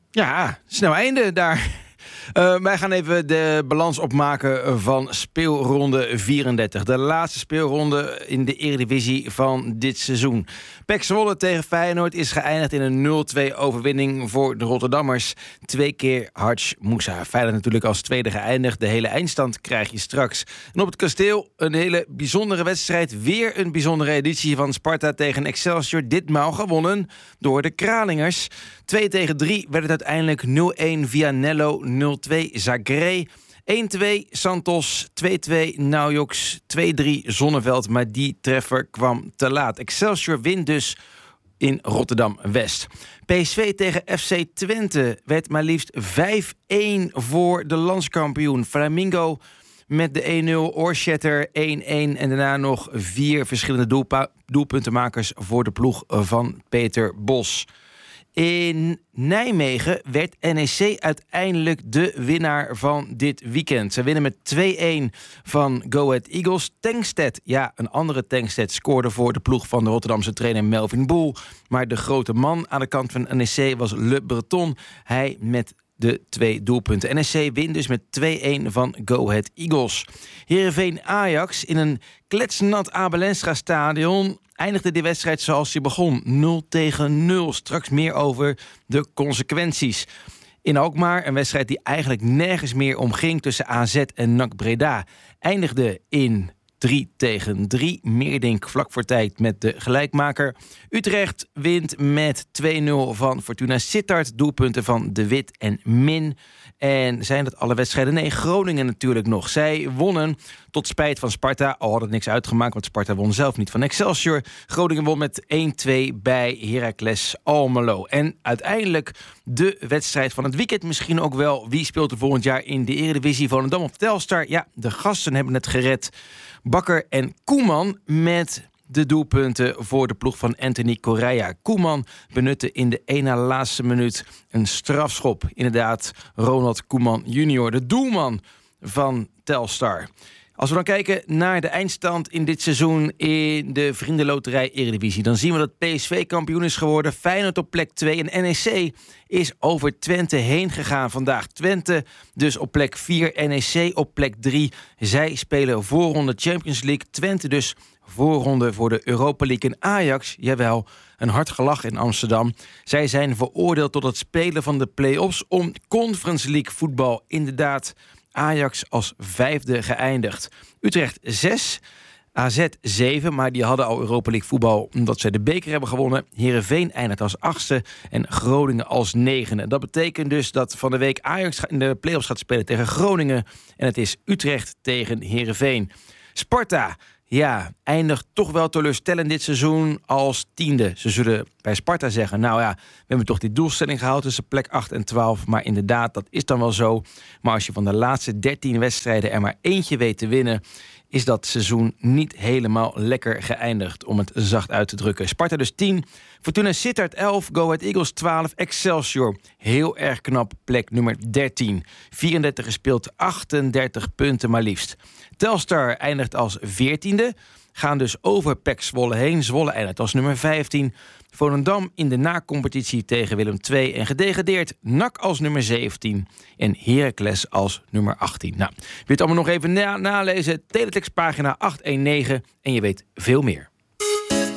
Ja, snel einde daar. Wij gaan even de balans opmaken van speelronde 34. De laatste speelronde in de Eredivisie van dit seizoen. PEC Zwolle tegen Feyenoord is geëindigd in een 0-2 overwinning voor de Rotterdammers. 2 keer Hadj Moussa. Feyenoord natuurlijk als tweede geëindigd. De hele eindstand krijg je straks. En op het kasteel een hele bijzondere wedstrijd. Weer een bijzondere editie van Sparta tegen Excelsior. Ditmaal gewonnen door de Kralingers. 2-3 werd het uiteindelijk 0-1 Vianello, 0-2 Zagré, 1-2 Santos, 2-2 Naujoks, 2-3 Zonneveld. Maar die treffer kwam te laat. Excelsior wint dus in Rotterdam-West. PSV tegen FC Twente werd maar liefst 5-1 voor de landskampioen. Flamingo met de 1-0, Oorschetter 1-1 en daarna nog 4 verschillende doelpuntenmakers voor de ploeg van Peter Bos. In Nijmegen werd NEC uiteindelijk de winnaar van dit weekend. Ze winnen met 2-1 van Go Ahead Eagles. Tankstedt, ja, een andere Tankstedt, scoorde voor de ploeg van de Rotterdamse trainer Melvin Boel. Maar de grote man aan de kant van NEC was Le Breton. Hij met de 2 doelpunten. NEC wint dus met 2-1 van Go Ahead Eagles. Heerenveen Ajax in een kletsnat Abel Enstra stadion eindigde die wedstrijd zoals hij begon. 0-0. Straks meer over de consequenties. In Alkmaar, een wedstrijd die eigenlijk nergens meer om ging tussen AZ en NAC Breda, eindigde in 3-3. Meerdink vlak voor tijd met de gelijkmaker. Utrecht wint met 2-0 van Fortuna Sittard. Doelpunten van De Wit en Min. En zijn dat alle wedstrijden? Nee, Groningen natuurlijk nog. Zij wonnen tot spijt van Sparta. Al had het niks uitgemaakt, want Sparta won zelf niet van Excelsior. Groningen won met 1-2 bij Heracles Almelo. En uiteindelijk de wedstrijd van het weekend. Misschien ook wel wie speelt er volgend jaar in de Eredivisie. Volendam of Telstar. Ja, de gasten hebben het gered. Bakker en Koeman met de doelpunten voor de ploeg van Anthony Correa. Koeman benutte in de 1 na laatste minuut een strafschop. Inderdaad, Ronald Koeman junior, de doelman van Telstar. Als we dan kijken naar de eindstand in dit seizoen in de Vriendenloterij Eredivisie, dan zien we dat PSV kampioen is geworden, Feyenoord op plek 2 en NEC is over Twente heen gegaan vandaag. Twente dus op plek 4, NEC op plek 3. Zij spelen voorronde Champions League. Twente dus voorronde voor de Europa League. En Ajax, jawel, een hard gelach in Amsterdam. Zij zijn veroordeeld tot het spelen van de play-offs om Conference League voetbal. Inderdaad, Ajax als 5e geëindigd. Utrecht 6, AZ 7, maar die hadden al Europa League voetbal omdat zij de beker hebben gewonnen. Heerenveen eindigt als 8e en Groningen als 9e. Dat betekent dus dat van de week Ajax in de play-offs gaat spelen tegen Groningen. En het is Utrecht tegen Heerenveen. Sparta, ja, eindigt toch wel teleurstellend dit seizoen als 10e. Ze zullen bij Sparta zeggen, nou ja, we hebben toch die doelstelling gehaald tussen plek 8 en 12. Maar inderdaad, dat is dan wel zo. Maar als je van de laatste 13 wedstrijden er maar eentje weet te winnen, is dat seizoen niet helemaal lekker geëindigd, om het zacht uit te drukken. Sparta dus 10, Fortuna Sittard 11, Go Ahead Eagles 12, Excelsior heel erg knap, plek nummer 13. 34 gespeeld, 38 punten maar liefst. Telstar eindigt als 14e, gaan dus over PEC Zwolle heen. Zwolle eindigt als nummer 15. Volendam in de nacompetitie tegen Willem II en gedegradeerd. NAC als nummer 17 en Heracles als nummer 18. Nou, wil je het allemaal nog even nalezen? Teletextpagina 819 en je weet veel meer.